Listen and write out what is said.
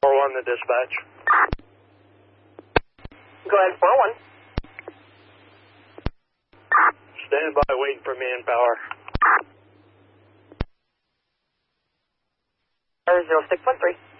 4-1 the dispatch. Go ahead, 401. Stand by waiting for manpower. 0613.